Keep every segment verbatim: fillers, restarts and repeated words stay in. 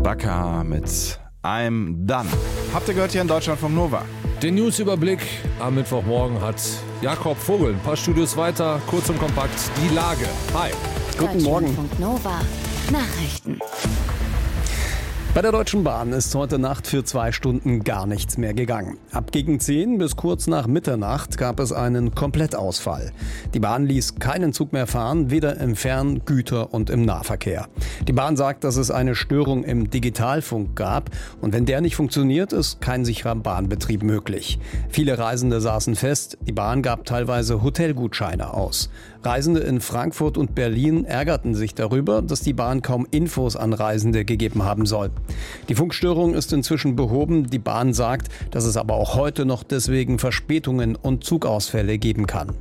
Wacker mit I'm Done. Habt ihr gehört hier in Deutschlandfunk Nova? Den Newsüberblick am Mittwochmorgen hat Jakob Vogel. Ein paar Studios weiter, kurz und kompakt, die Lage. Hi. Guten Morgen. Deutschlandfunk Nova. Nachrichten. Bei der Deutschen Bahn ist heute Nacht für zwei Stunden gar nichts mehr gegangen. Ab gegen zehn bis kurz nach Mitternacht gab es einen Komplettausfall. Die Bahn ließ keinen Zug mehr fahren, weder im Fern-, Güter- und im Nahverkehr. Die Bahn sagt, dass es eine Störung im Digitalfunk gab und wenn der nicht funktioniert, ist kein sicherer Bahnbetrieb möglich. Viele Reisende saßen fest, die Bahn gab teilweise Hotelgutscheine aus. Reisende in Frankfurt und Berlin ärgerten sich darüber, dass die Bahn kaum Infos an Reisende gegeben haben soll. Die Funkstörung ist inzwischen behoben. Die Bahn sagt, dass es aber auch heute noch deswegen Verspätungen und Zugausfälle geben kann.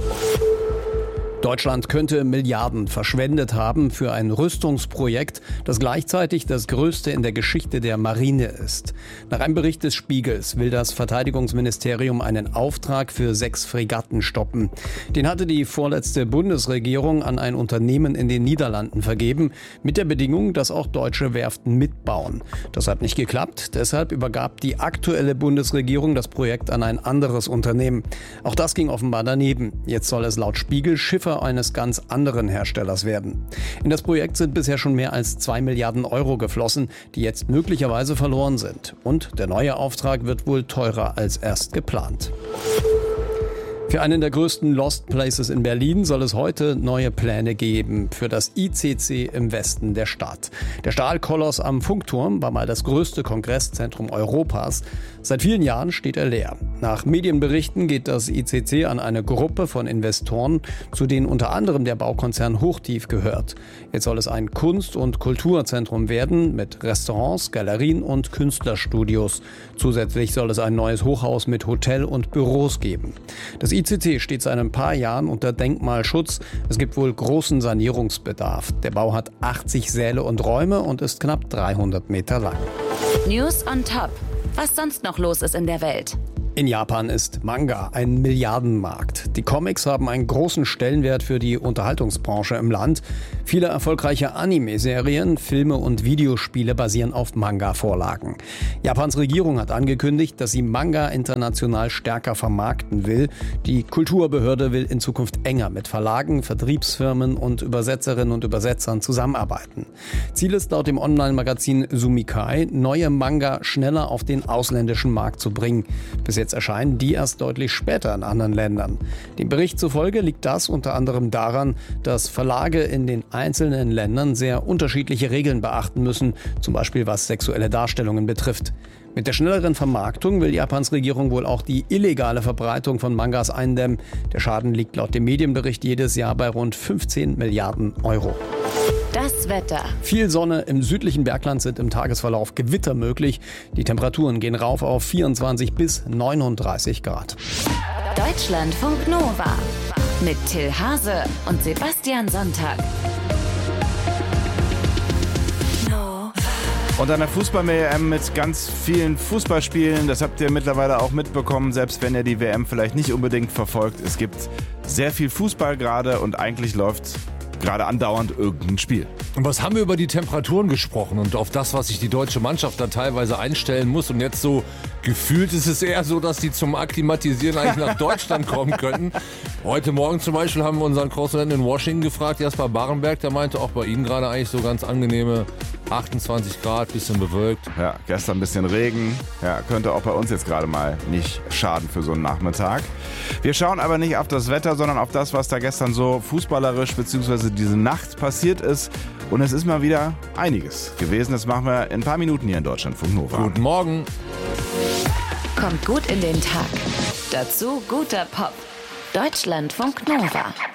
Deutschland könnte Milliarden verschwendet haben für ein Rüstungsprojekt, das gleichzeitig das größte in der Geschichte der Marine ist. Nach einem Bericht des Spiegels will das Verteidigungsministerium einen Auftrag für sechs Fregatten stoppen. Den hatte die vorletzte Bundesregierung an ein Unternehmen in den Niederlanden vergeben, mit der Bedingung, dass auch deutsche Werften mitbauen. Das hat nicht geklappt, deshalb übergab die aktuelle Bundesregierung das Projekt an ein anderes Unternehmen. Auch das ging offenbar daneben. Jetzt soll es laut Spiegel Schiffer eines ganz anderen Herstellers werden. In das Projekt sind bisher schon mehr als zwei Milliarden Euro geflossen, die jetzt möglicherweise verloren sind. Und der neue Auftrag wird wohl teurer als erst geplant. Für einen der größten Lost Places in Berlin soll es heute neue Pläne geben für das I C C im Westen der Stadt. Der Stahlkoloss am Funkturm war mal das größte Kongresszentrum Europas. Seit vielen Jahren steht er leer. Nach Medienberichten geht das I C C an eine Gruppe von Investoren, zu denen unter anderem der Baukonzern Hochtief gehört. Jetzt soll es ein Kunst- und Kulturzentrum werden mit Restaurants, Galerien und Künstlerstudios. Zusätzlich soll es ein neues Hochhaus mit Hotel und Büros geben. Das I C C steht seit ein paar Jahren unter Denkmalschutz. Es gibt wohl großen Sanierungsbedarf. Der Bau hat achtzig Säle und Räume und ist knapp dreihundert Meter lang. News on top. Was sonst noch los ist in der Welt? In Japan ist Manga ein Milliardenmarkt. Die Comics haben einen großen Stellenwert für die Unterhaltungsbranche im Land. Viele erfolgreiche Anime-Serien, Filme und Videospiele basieren auf Manga-Vorlagen. Japans Regierung hat angekündigt, dass sie Manga international stärker vermarkten will. Die Kulturbehörde will in Zukunft enger mit Verlagen, Vertriebsfirmen und Übersetzerinnen und Übersetzern zusammenarbeiten. Ziel ist laut dem Online-Magazin Sumikai, neue Manga schneller auf den ausländischen Markt zu bringen. Bis jetzt erscheinen die erst deutlich später in anderen Ländern. Dem Bericht zufolge liegt das unter anderem daran, dass Verlage in den einzelnen Ländern sehr unterschiedliche Regeln beachten müssen, zum Beispiel was sexuelle Darstellungen betrifft. Mit der schnelleren Vermarktung will Japans Regierung wohl auch die illegale Verbreitung von Mangas eindämmen. Der Schaden liegt laut dem Medienbericht jedes Jahr bei rund fünfzehn Milliarden Euro. Das Wetter. Viel Sonne, im südlichen Bergland sind im Tagesverlauf Gewitter möglich. Die Temperaturen gehen rauf auf vierundzwanzig bis neununddreißig Grad. Deutschlandfunk Nova mit Till Hase und Sebastian Sonntag. Und eine Fußball-W M mit ganz vielen Fußballspielen, das habt ihr mittlerweile auch mitbekommen, selbst wenn ihr die W M vielleicht nicht unbedingt verfolgt. Es gibt sehr viel Fußball gerade und eigentlich läuft gerade andauernd irgendein Spiel. Und was haben wir über die Temperaturen gesprochen und auf das, was sich die deutsche Mannschaft da teilweise einstellen muss? Und jetzt so gefühlt ist es eher so, dass die zum Akklimatisieren eigentlich nach Deutschland kommen könnten. Heute Morgen zum Beispiel haben wir unseren Korrespondenten in Washington gefragt, Jasper Barenberg, der meinte auch bei Ihnen gerade eigentlich so ganz angenehme achtundzwanzig Grad, bisschen bewölkt. Ja, gestern ein bisschen Regen. Ja, könnte auch bei uns jetzt gerade mal nicht schaden für so einen Nachmittag. Wir schauen aber nicht auf das Wetter, sondern auf das, was da gestern so fußballerisch bzw. diese Nacht passiert ist. Und es ist mal wieder einiges gewesen. Das machen wir in ein paar Minuten hier in Deutschlandfunk Nova. Guten Morgen. Kommt gut in den Tag. Dazu guter Pop. Deutschlandfunk Nova.